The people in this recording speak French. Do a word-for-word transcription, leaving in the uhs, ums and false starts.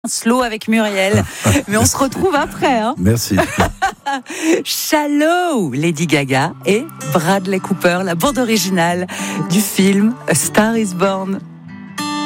Slow avec Muriel, mais on se retrouve après. Hein. Merci. Shallow, Lady Gaga et Bradley Cooper, la bande originale du film A Star Is Born.